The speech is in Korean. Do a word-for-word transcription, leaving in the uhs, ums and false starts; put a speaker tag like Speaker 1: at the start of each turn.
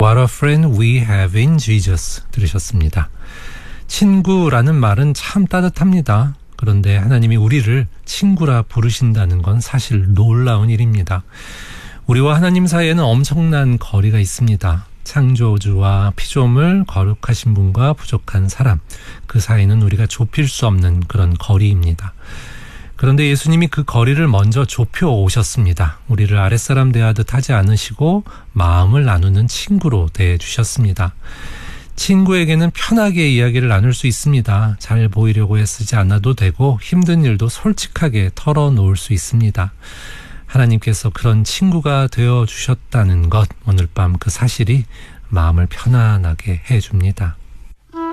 Speaker 1: What a friend we have in Jesus 들으셨습니다. 친구라는 말은 참 따뜻합니다. 그런데 하나님이 우리를 친구라 부르신다는 건 사실 놀라운 일입니다. 우리와 하나님 사이에는 엄청난 거리가 있습니다. 창조주와 피조물, 거룩하신 분과 부족한 사람, 그 사이는 우리가 좁힐 수 없는 그런 거리입니다. 그런데 예수님이 그 거리를 먼저 좁혀 오셨습니다. 우리를 아랫사람 대하듯 하지 않으시고 마음을 나누는 친구로 대해주셨습니다. 친구에게는 편하게 이야기를 나눌 수 있습니다. 잘 보이려고 애쓰지 않아도 되고 힘든 일도 솔직하게 털어놓을 수 있습니다. 하나님께서 그런 친구가 되어주셨다는 것, 오늘 밤 그 사실이 마음을 편안하게 해줍니다.